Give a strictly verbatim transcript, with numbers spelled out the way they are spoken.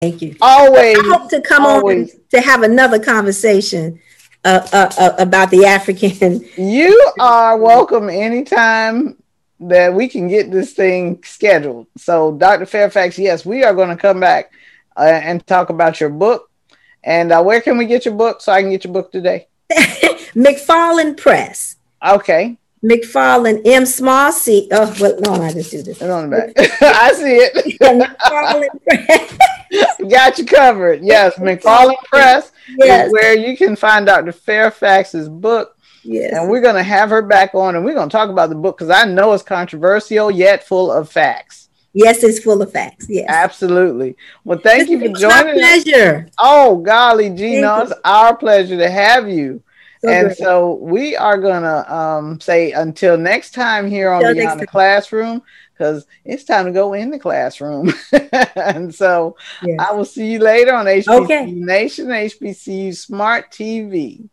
Thank you. Always. I hope to come always. on to have another conversation uh, uh, uh, about the African. You are welcome anytime that we can get this thing scheduled. So, Doctor Fairfax, yes, we are going to come back uh, and talk about your book. And uh, where can we get your book so I can get your book today? McFarland Press. Okay. McFarland, M small C. Oh, well, no, I just do this. It's on the back. I see it. McFarland Press. Got you covered. Yes, McFarland Press yes. is where you can find Doctor Fairfax's book. Yes. And we're going to have her back on and we're going to talk about the book because I know it's controversial yet full of facts. Yes, it's full of facts. Yes. Absolutely. Well, thank you for it's joining my pleasure. us. Oh, golly, Gina, it's our pleasure to have you. So and great. So we are going to um, say until next time here on until Beyond the Classroom, because it's time to go in the classroom. And so yes. I will see you later on H B C U okay. Nation, H B C U Smart T V.